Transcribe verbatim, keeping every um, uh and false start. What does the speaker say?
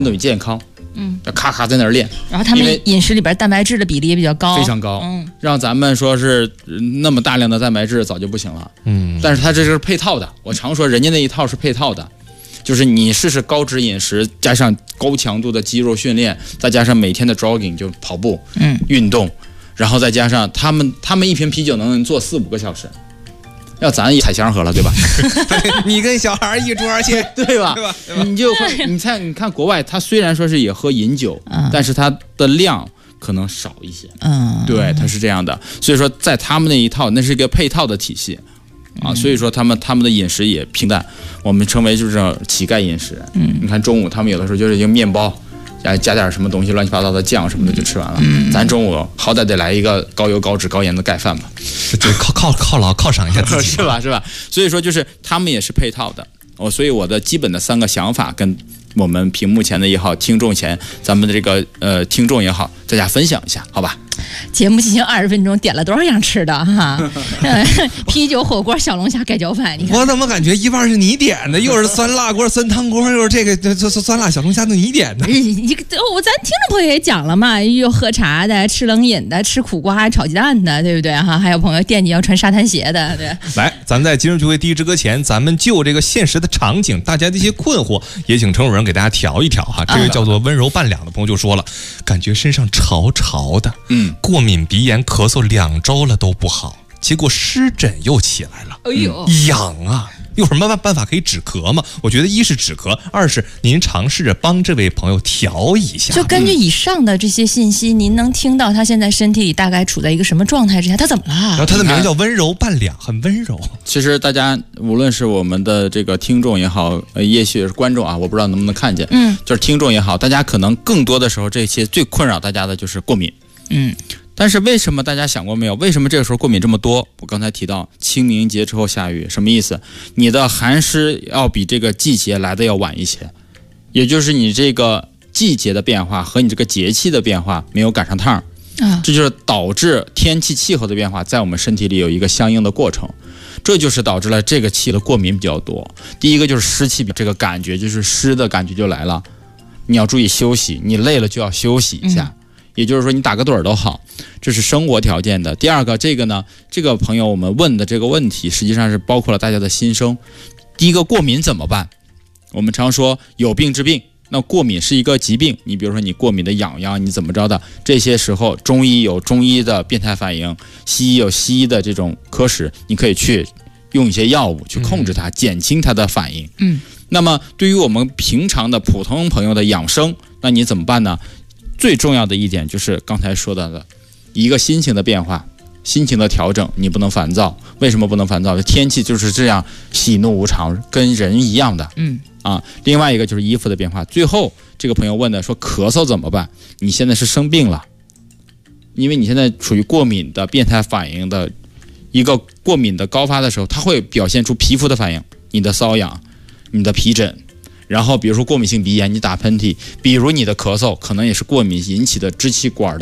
等于健康， 嗯， 咔咔在那儿练。 然后他们饮食里边蛋白质的比例也比较高， 非常高。 嗯， 让咱们说是那么大量的蛋白质早就不行了。 嗯， 但是它这是配套的。我常说人家那一套是配套的，就是你试试高脂饮食，加上高强度的肌肉训练，再加上每天的 jogging 就跑步， 嗯，运动，然后再加上他们他们一瓶啤酒能做四五个小时。要咱也采香喝了，对吧？ 你跟小孩一桌去， 对吧？ 对吧？ 你就会，你看，你看国外，他虽然说是也喝饮酒， 嗯、 但是他的量可能少一些。 嗯， 对，他是这样的。所以说，在他们那一套，那是一个配套的体系啊。所以说，他们他们的饮食也平淡，我们称为就是乞丐饮食。 嗯， 你看中午他们有的时候就是一个面包。加加点什么东西，乱七八糟的酱什么的就吃完了。嗯、咱中午好歹得来一个高油、高脂、高盐的盖饭吧， 就靠靠靠劳犒赏一下自己， 是吧？是吧？所以说，就是他们也是配套的。哦，所以我的基本的三个想法跟我们屏幕前的也好，听众前咱们的这个呃听众也好，大家分享一下，好吧？ 节目进行二十分钟，点了多少样吃的哈？呃、啤酒、火锅、小龙虾、盖浇饭。你看， 我怎么感觉一半是你点的，又是酸辣锅、酸汤锅，又是这个这这酸辣小龙虾，都你点的。 你我咱听众朋友也讲了嘛，有喝茶的，吃冷饮的，吃苦瓜炒鸡蛋的，对不对哈？还有朋友惦记要穿沙滩鞋的，对。 来，咱在今日聚会第一支歌前，咱们就这个现实的场景，大家的一些困惑，也请陈主任给大家调一调哈。这位叫做温柔半两的朋友就说了，感觉身上潮潮的， 嗯， 过敏、鼻炎、咳嗽两周了都不好，结果湿疹又起来了， 哎呦， 痒啊！有什么办办法可以止咳吗？我觉得一是止咳，二是您尝试着帮这位朋友调一下。 就根据以上的这些信息，嗯、您能听到他现在身体里大概处在一个什么状态之下？他怎么了？ 然后他的名字叫温柔半两，很温柔。 其实大家无论是我们的这个听众也好，呃，也许是观众啊，我不知道能不能看见， 嗯， 就是听众也好，大家可能更多的时候，这些最困扰大家的就是过敏， 嗯。 但是为什么大家想过没有？为什么这个时候过敏这么多？我刚才提到清明节之后下雨，什么意思？你的寒湿要比这个季节来的要晚一些，也就是你这个季节的变化和你这个节气的变化没有赶上趟， 啊， 这就是导致天气气候的变化在我们身体里有一个相应的过程，这就是导致了这个气的过敏比较多。第一个就是湿气，这个感觉就是湿的感觉就来了，你要注意休息，你累了就要休息一下。嗯，也就是说你打个盹儿都好，这是生活条件的。第二个，这个呢，这个朋友我们问的这个问题实际上是包括了大家的心声。第一个，过敏怎么办？我们常说有病治病，那过敏是一个疾病，你比如说你过敏的痒痒，你怎么着的，这些时候中医有中医的变态反应，西医有西医的这种科室，你可以去用一些药物去控制它，嗯、减轻它的反应。 嗯， 那么对于我们平常的普通朋友的养生，那你怎么办呢？最重要的一点就是刚才说到的一个心情的变化，心情的调整，你不能烦躁。为什么不能烦躁？天气就是这样喜怒无常，跟人一样的。 嗯啊，另外一个就是衣服的变化。最后这个朋友问的说咳嗽怎么办？你现在是生病了，因为你现在处于过敏的变态反应的一个过敏的高发的时候，它会表现出皮肤的反应，你的瘙痒，你的皮疹。然后比如说过敏性鼻炎，你打喷嚏，比如你的咳嗽可能也是过敏引起的支气管的